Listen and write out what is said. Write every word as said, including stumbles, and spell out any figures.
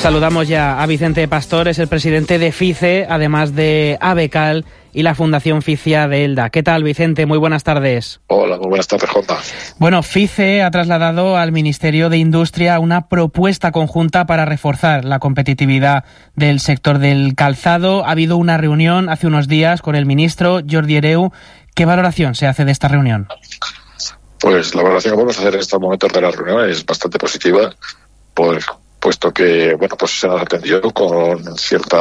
Saludamos ya a Vicente Pastor, es el presidente de FICE, además de ABECAL y la Fundación FICIA de Elda. ¿Qué tal, Vicente? Muy buenas tardes. Hola, muy buenas tardes, Jota. Bueno, FICE ha trasladado al Ministerio de Industria una propuesta conjunta para reforzar la competitividad del sector del calzado. Ha habido una reunión hace unos días con el ministro Jordi Hereu. ¿Qué valoración se hace de esta reunión? Pues la valoración que podemos hacer en estos momentos de la reunión es bastante positiva, pues, puesto que bueno, pues se nos atendió con cierta